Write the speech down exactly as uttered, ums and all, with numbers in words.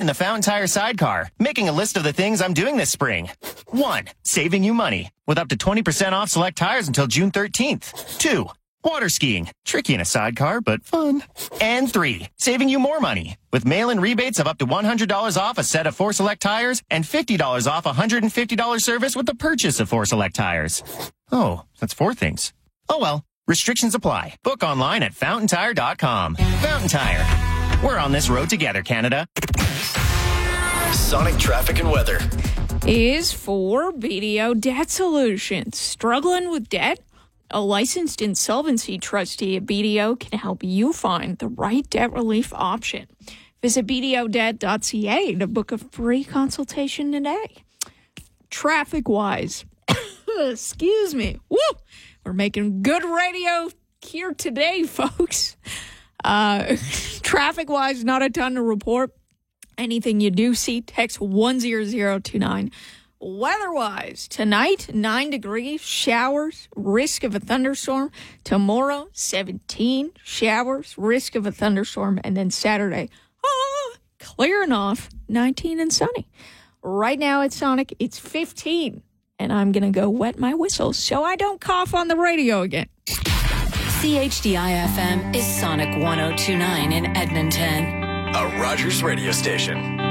the Fountain Tire sidecar, making a list of the things I'm doing this spring. One, saving you money with up to twenty percent off select tires until June thirteenth. Two, water skiing, tricky in a sidecar, but fun. And three, saving you more money with mail-in rebates of up to one hundred dollars off a set of four select tires and fifty dollars off a one hundred fifty dollars service with the purchase of four select tires. Oh, that's four things. Oh well, restrictions apply. Book online at fountain tire dot com. Fountain Tire. We're on this road together, Canada. Sonic traffic and weather is for B D O Debt Solutions. Struggling with debt? A licensed insolvency trustee at B D O can help you find the right debt relief option. Visit b d o debt dot c a to book a free consultation today. Traffic-wise, excuse me, woo, we're making good radio here today, folks. Uh, traffic-wise, not a ton to report. Anything you do see, text one zero zero two nine. Weather-wise, tonight, nine degrees, showers, risk of a thunderstorm. Tomorrow, seventeen, showers, risk of a thunderstorm. And then Saturday, ah, clearing off, nineteen and sunny. Right now at Sonic, it's fifteen. And I'm going to go wet my whistle so I don't cough on the radio again. C H D I F M is Sonic one oh two nine in Edmonton. A Rogers radio station.